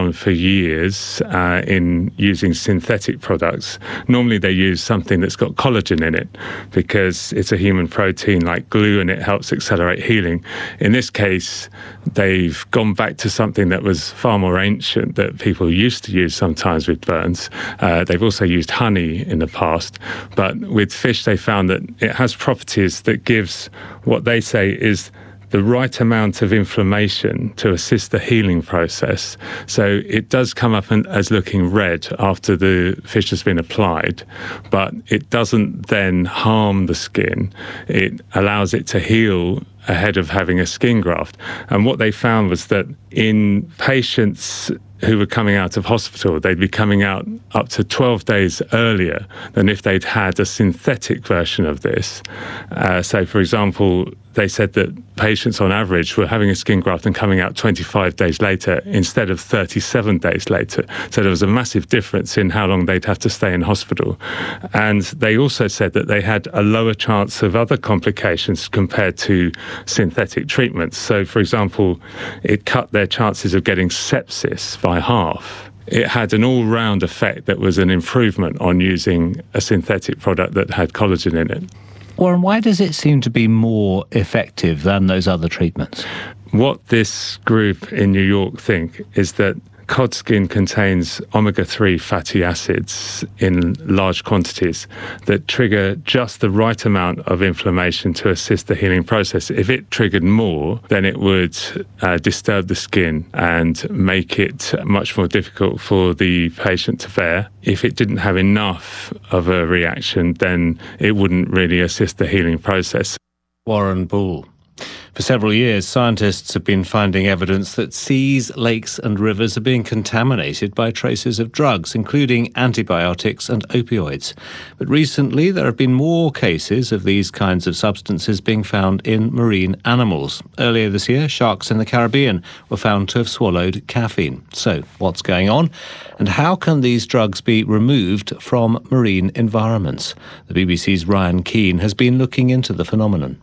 on for years in using synthetic products. Normally they use something that's got collagen in it because it's a human protein like glue and it helps accelerate healing. In this case, they've gone back to something that was far more ancient that people used to use sometimes with burns. They've also used honey in the past, but with fish they found that it has properties that gives what they say is the right amount of inflammation to assist the healing process. So it does come up as looking red after the fish has been applied, but it doesn't then harm the skin. It allows it to heal ahead of having a skin graft. And what they found was that in patients who were coming out of hospital, they'd be coming out up to 12 days earlier than if they'd had a synthetic version of this. So, for example, they said that patients on average were having a skin graft and coming out 25 days later instead of 37 days later. So there was a massive difference in how long they'd have to stay in hospital. And they also said that they had a lower chance of other complications compared to synthetic treatments. So, for example, it cut their chances of getting sepsis by half. It had an all-round effect that was an improvement on using a synthetic product that had collagen in it. Warren, why does it seem to be more effective than those other treatments? What this group in New York think is that cod skin contains omega-3 fatty acids in large quantities that trigger just the right amount of inflammation to assist the healing process. If it triggered more, then it would disturb the skin and make it much more difficult for the patient to bear. If it didn't have enough of a reaction, then it wouldn't really assist the healing process. Warren Bull. For several years, scientists have been finding evidence that seas, lakes and rivers are being contaminated by traces of drugs, including antibiotics and opioids. But recently, there have been more cases of these kinds of substances being found in marine animals. Earlier this year, sharks in the Caribbean were found to have swallowed caffeine. So, what's going on? And how can these drugs be removed from marine environments? The BBC's Ryan Keane has been looking into the phenomenon.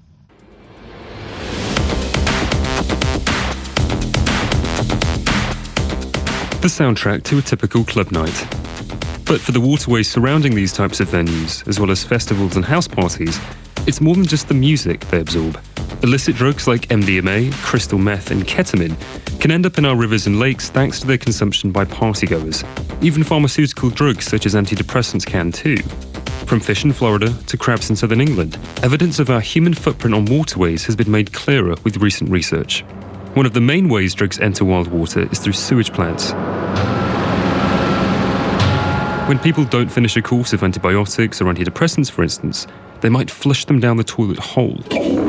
The soundtrack to a typical club night. But for the waterways surrounding these types of venues, as well as festivals and house parties, it's more than just the music they absorb. Illicit drugs like MDMA, crystal meth and ketamine can end up in our rivers and lakes thanks to their consumption by partygoers. Even pharmaceutical drugs such as antidepressants can too. From fish in Florida to crabs in southern England, evidence of our human footprint on waterways has been made clearer with recent research. One of the main ways drugs enter wild water is through sewage plants. When people don't finish a course of antibiotics or antidepressants, for instance, they might flush them down the toilet hole.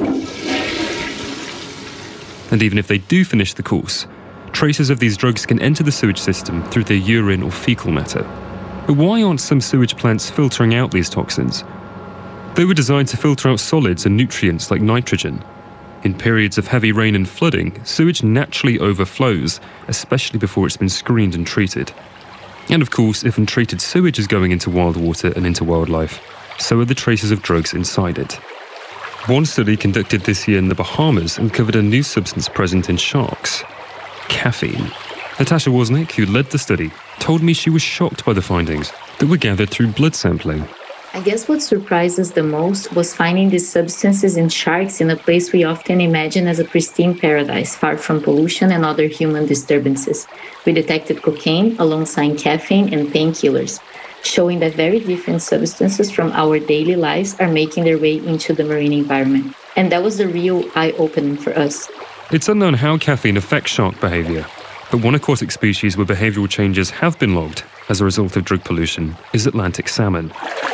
And even if they do finish the course, traces of these drugs can enter the sewage system through their urine or fecal matter. But why aren't some sewage plants filtering out these toxins? They were designed to filter out solids and nutrients like nitrogen. In periods of heavy rain and flooding, sewage naturally overflows, especially before it's been screened and treated. And of course, if untreated sewage is going into wild water and into wildlife, so are the traces of drugs inside it. One study conducted this year in the Bahamas uncovered a new substance present in sharks: caffeine. Natasha Wozniak, who led the study, told me she was shocked by the findings that were gathered through blood sampling. I guess what surprised us the most was finding these substances in sharks in a place we often imagine as a pristine paradise, far from pollution and other human disturbances. We detected cocaine alongside caffeine and painkillers, showing that very different substances from our daily lives are making their way into the marine environment. And that was the real eye-opening for us. It's unknown how caffeine affects shark behaviour, but one aquatic species where behavioural changes have been logged as a result of drug pollution is Atlantic salmon.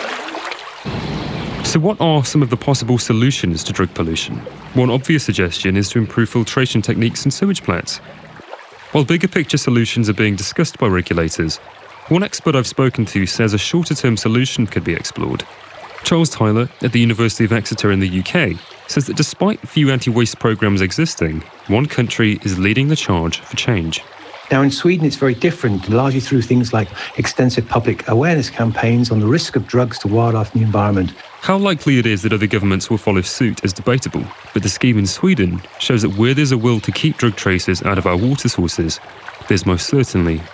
So what are some of the possible solutions to drug pollution? One obvious suggestion is to improve filtration techniques in sewage plants. While bigger picture solutions are being discussed by regulators, one expert I've spoken to says a shorter-term solution could be explored. Charles Tyler at the University of Exeter in the UK says that despite few anti-waste programmes existing, one country is leading the charge for change. Now, in Sweden, it's very different, largely through things like extensive public awareness campaigns on the risk of drugs to wildlife and the environment. How likely it is that other governments will follow suit is debatable, but the scheme in Sweden shows that where there's a will to keep drug traces out of our water sources, there's most certainly